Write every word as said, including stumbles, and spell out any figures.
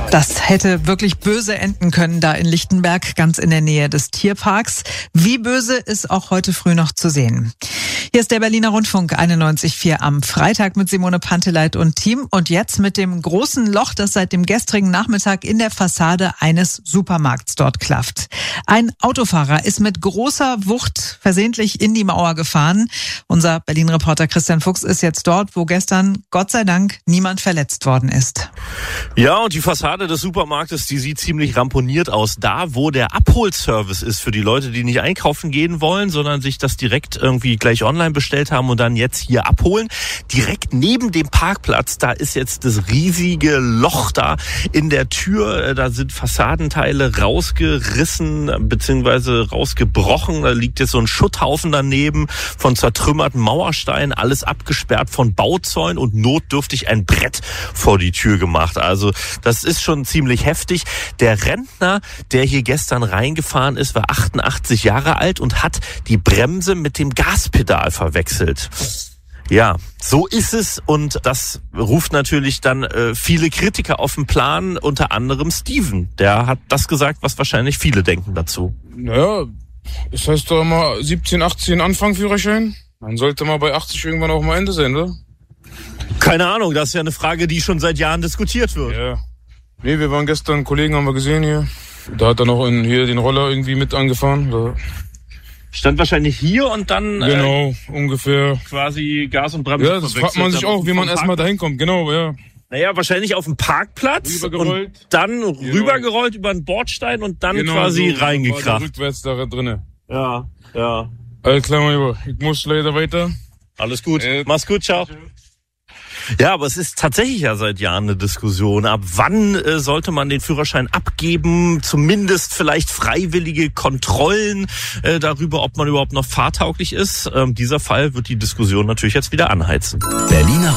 Das hätte wirklich böse enden können da in Lichtenberg, ganz in der Nähe des Tierparks. Wie böse ist auch heute früh noch zu sehen. Hier ist der Berliner Rundfunk einundneunzig Komma vier am Freitag mit Simone Panteleit und Team. Und jetzt mit dem großen Loch, das seit dem gestrigen Nachmittag in der Fassade eines Supermarkts dort klafft. Ein Autofahrer ist mit großer Wucht versehentlich in die Mauer gefahren. Unser Berlin-Reporter Christian Fuchs ist jetzt dort, wo gestern, Gott sei Dank, niemand verletzt worden ist. Ja, und die Fassade des Supermarktes, die sieht ziemlich ramponiert aus. Da, wo der Abholservice ist für die Leute, die nicht einkaufen gehen wollen, sondern sich das direkt irgendwie gleich online bestellt haben und dann jetzt hier abholen. Direkt neben dem Parkplatz, da ist jetzt das riesige Loch da in der Tür. Da sind Fassadenteile rausgerissen bzw. rausgebrochen. Da liegt jetzt so ein Schutthaufen daneben von zertrümmerten Mauersteinen, alles abgesperrt von Bauzäunen und notdürftig ein Brett vor die Tür gemacht. Also das ist schon ziemlich heftig. Der Rentner, der hier gestern reingefahren ist, war achtundachtzig Jahre alt und hat die Bremse mit dem Gaspedal verwechselt. Ja, so ist es und das ruft natürlich dann äh, viele Kritiker auf den Plan, unter anderem Steven. Der hat das gesagt, was wahrscheinlich viele denken dazu. Naja, das heißt doch immer siebzehn, achtzehn Anfang Führerschein. Dann sollte mal bei achtzig irgendwann auch mal Ende sein, oder? Keine Ahnung, das ist ja eine Frage, die schon seit Jahren diskutiert wird. Ja. Nee, wir waren gestern, Kollegen haben wir gesehen hier. Da hat er noch in, hier den Roller irgendwie mit angefahren. Da. Stand wahrscheinlich hier und dann genau, äh, ungefähr quasi Gas und Bremse. Ja, das fragt man sich auch, wie man erstmal dahin kommt. Genau, ja. Naja, wahrscheinlich auf dem Parkplatz und dann genau. rübergerollt über den Bordstein und dann genau quasi so reingekracht. Rückwärts da drinnen. Ja, ja. Alles klar, mein Lieber. Ich muss leider weiter. Alles gut. Äh, Mach's gut, ciao. Ja, aber es ist tatsächlich ja seit Jahren eine Diskussion. Ab wann äh, sollte man den Führerschein abgeben? Zumindest vielleicht freiwillige Kontrollen äh, darüber, ob man überhaupt noch fahrtauglich ist. Ähm, dieser Fall wird die Diskussion natürlich jetzt wieder anheizen. Berliner